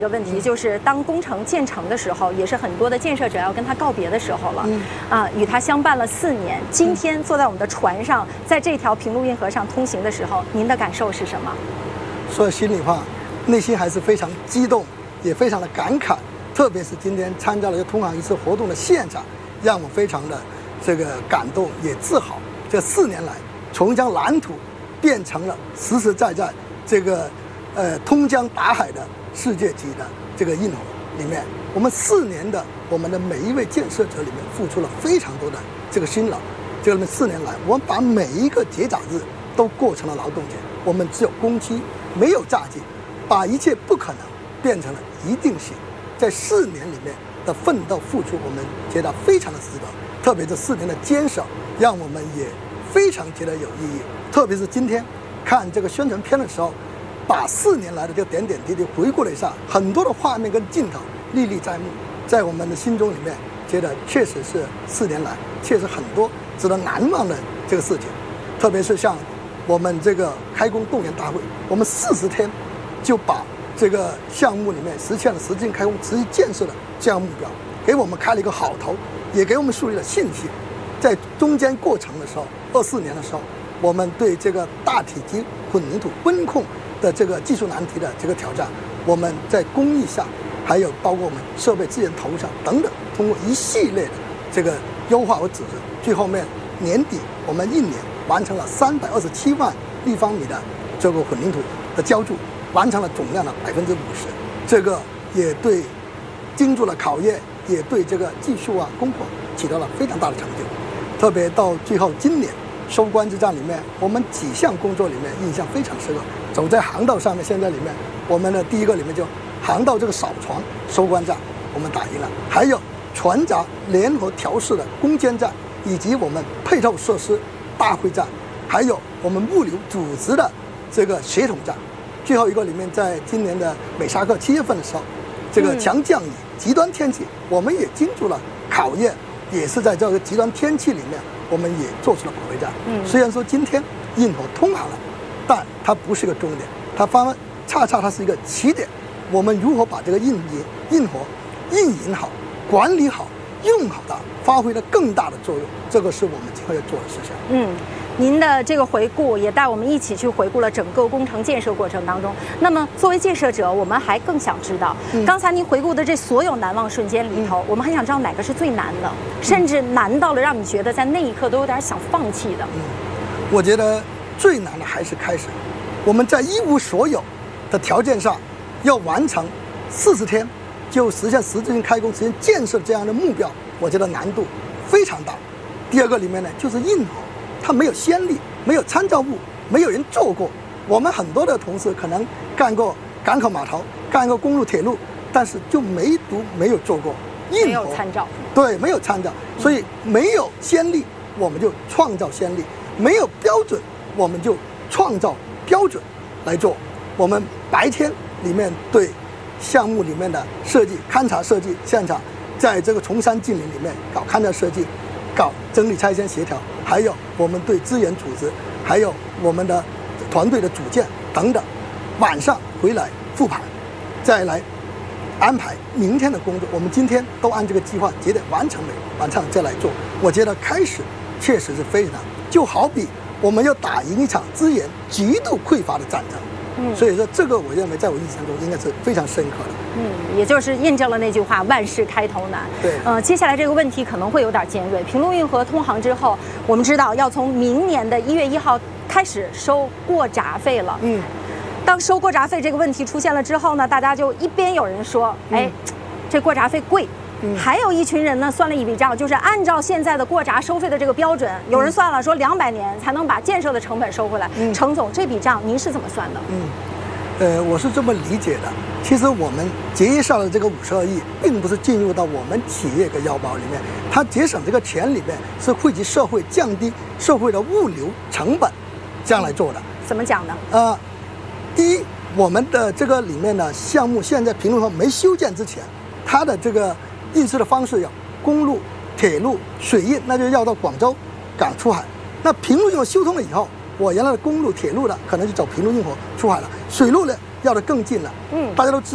一个问题就是，当工程建成的时候，也是很多的建设者要跟他告别的时候了。与他相伴了4年，今天坐在我们的船上，在这条平陆运河上通行的时候，您的感受是什么？ 说心里话，内心还是非常激动，也非常的感慨。特别是今天参加了通航一次活动的现场，让我非常的这个感动，也自豪。这4年来，从将蓝图变成了实实在在这个通江达海的世界级的这个运河里面，我们4年的我们的每一位建设者里面付出了非常多的这个辛劳。这个4年来，我们把每一个结账日都过成了劳动节，我们只有工期，没有假期，把一切不可能变成了一定性。在4年里面的奋斗付出，我们觉得非常的值得。特别这4年的坚守，让我们也非常觉得有意义。特别是今天看这个宣传片的时候，把4年来的这个点点滴滴回顾了一下，很多的画面跟镜头历历在目，在我们的心中里面，觉得确实是4年来确实很多值得难忘的这个事情。特别是像我们这个开工动员大会，我们40天就把这个项目里面实现了实际开工、实际建设的这样目标，给我们开了一个好头，也给我们树立了信心。在中间过程的时候，24年的时候，我们对这个大体积混凝土温控的这个技术难题的这个挑战，我们在工艺上，还有包括我们设备资源投入上等等，通过一系列的这个优化和指示，最后面年底我们1年完成了327万立方米的这个混凝土的浇筑，完成了总量的50%。这个也对经住了考验，也对这个技术功课起到了非常大的成就。特别到最后今年收官之战里面，我们几项工作里面印象非常深刻。走在航道上面，现在里面我们的第一个里面就航道这个扫床收官战我们打赢了，还有船闸联合调试的攻坚战，以及我们配套设施大会战，还有我们物流组织的这个协同战。最后一个里面，在今年的美沙克7月份的时候，这个强降雨、极端天气，我们也经住了考验，也是在这个极端天气里面，我们也做出了保卫战。虽然说今天运河通航了，但它不是个终点，它恰恰是一个起点。我们如何把这个运河运营好、管理好、用好它，发挥了更大的作用，这个是我们今后要做的事情。 您的这个回顾也带我们一起去回顾了整个工程建设过程当中。那么作为建设者，我们还更想知道，刚才您回顾的这所有难忘瞬间里头，我们很想知道哪个是最难的，甚至难到了让你觉得在那一刻都有点想放弃的。 我觉得最难的还是开始。我们在一无所有的条件上，要完成40天就实现实质性开工、实现建设这样的目标，我觉得难度非常大。第二个里面呢，就是运河。它没有先例，没有参照物，没有人做过。我们很多的同事可能干过港口码头，干过公路铁路，但是就没有做过运河， 没有参照。 对，没有参照，所以没有先例，我们就创造先例；没有标准，我们就创造标准来做。我们白天里面对项目里面的设计、勘察设计现场，在这个崇山峻岭里面搞勘察设计，搞整理拆迁协调，还有我们对资源组织，还有我们的团队的组建等等。晚上回来复盘，再来安排明天的工作。我们今天都按这个计划节点完成没？晚上再来做。我觉得开始确实是非常难，就好比我们要打赢一场资源极度匮乏的战争。所以说这个我认为在我印象中应该是非常深刻的。 也就是印证了那句话，万事开头难。 对。 接下来这个问题可能会有点尖锐。平陆运河通航之后，我们知道要从明年的1月1号开始收过闸费了。当收过闸费这个问题出现了之后呢，大家就一边有人说，这过闸费贵。还有一群人呢，算了一笔账，就是按照现在的过闸收费的这个标准，有人算了说200年才能把建设的成本收回来。程总，这笔账您是怎么算的？ 我是这么理解的。其实我们节约下的这个52亿，并不是进入到我们企业的腰包里面，它节省这个钱里面是惠及社会、降低社会的物流成本，这样来做的。 怎么讲呢？ 第一，我们的这个里面的项目，现在平陆运河没修建之前，它的这个运输的方式有公路、铁路、水运，那就要到广州港出海。那平陆运河修通了以后，我原来的公路、铁路的可能就走平陆运河出海了，水路呢要得更近了。大家都知道，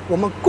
我们